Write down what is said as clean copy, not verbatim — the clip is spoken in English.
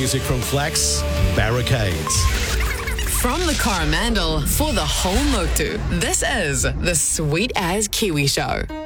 music from Flax, Barricades. From the Coromandel for the whole Motu, this is the Sweet As Kiwi Show.